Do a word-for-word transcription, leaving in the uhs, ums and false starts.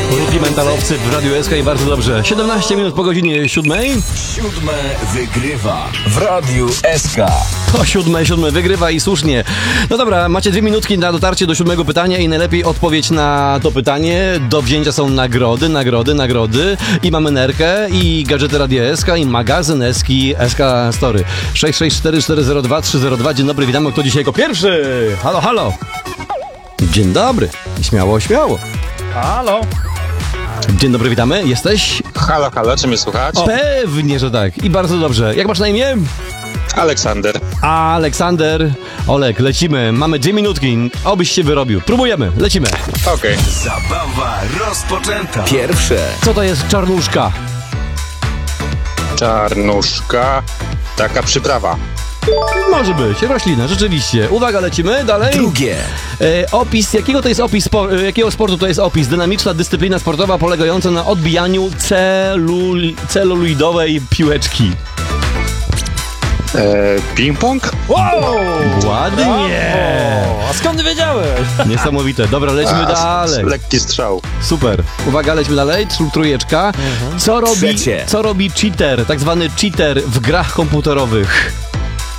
Rudimentalowcy w Radiu S K i bardzo dobrze. siedemnaście minut po godzinie siódmej. Siódme wygrywa w Radiu S K. O siódme, siódme wygrywa i słusznie. No dobra, macie dwie minutki na dotarcie do siódmego pytania i najlepiej odpowiedź na to pytanie. Do wzięcia są nagrody, nagrody, nagrody. I mamy nerkę, i gadżety Radia S K, i magazyn S K, S K Story. sześć sześć cztery cztery zero dwa trzy zero dwa. Dzień dobry, witamy. Kto dzisiaj jako pierwszy? Halo, halo. Dzień dobry. Śmiało, śmiało. Halo. Dzień dobry, witamy. Jesteś? Halo, halo, czy mnie słychać? O, pewnie, że tak. I bardzo dobrze. Jak masz na imię? Aleksander. Aleksander. Olek, lecimy. Mamy dwie minutki. Obyś się wyrobił. Próbujemy. Lecimy. Okej. Okay. Zabawa rozpoczęta. Pierwsze. Co to jest czarnuszka? Czarnuszka. Taka przyprawa. Może być. Roślina, rzeczywiście. Uwaga, lecimy. Dalej. Drugie. E, opis. Jakiego to jest opis? Spo, e, jakiego sportu to jest opis? Dynamiczna dyscyplina sportowa polegająca na odbijaniu celul, celuloidowej piłeczki. E, ping-pong? Wow! Ładnie! A skąd wiedziałeś? Niesamowite. Dobra, lecimy A, dalej. Lekki strzał. Super. Uwaga, lecimy dalej. Tr- Trójeczka. Co robi, Trzecie. co robi cheater, tak zwany cheater w grach komputerowych?